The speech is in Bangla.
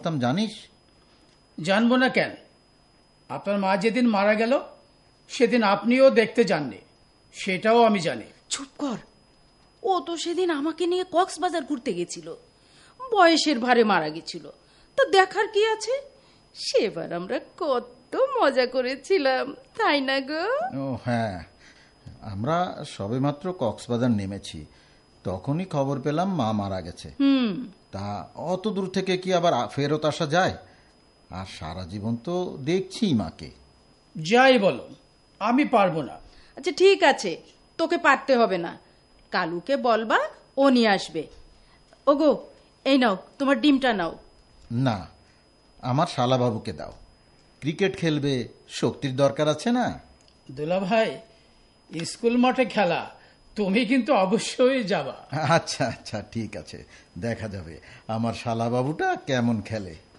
ভালোবাসতাম জানিস? জানবো না কেন? আপনার মা যেদিন মারা গেল সেদিন আপনিও দেখতে যাননি, সেটাও আমি জানি। চুপ কর। ও তো সেদিন আমাকে নিয়ে কক্সবাজার ঘুরতে গেছিল, বয়সের ভারে মারা গেছিল। তো দেখার কি আছে? সেবার আমরা কত মজা করেছিলাম, তাই না গো? ও হ্যাঁ, আমরা সবেমাত্র কক্সবাজার নেমেছি, তখনই খবর পেলাম মা মারা গেছে। তা অত দূর থেকে কি আবার ফেরত আসা যায়? আর সারা জীবন তো দেখছি মাকে। যাই বলো, আমি পারবো না। আচ্ছা ঠিক আছে, তোকে পারতে হবে না। কালুকে বলবা, ও নিয়ে আসবে। ওগো, এই নাও তোমার ডিমটা নাও। না, আমার শালাবাবুকে দাও। ক্রিকেট খেলবে, শক্তির দরকার আছে না? দুলা ভাই, স্কুল মাঠে খেলা, তুমি কিন্তু অবশ্যই যাবা। আচ্ছা আচ্ছা, ঠিক আছে, দেখা যাবে আমার শালাবাবুটা কেমন খেলে।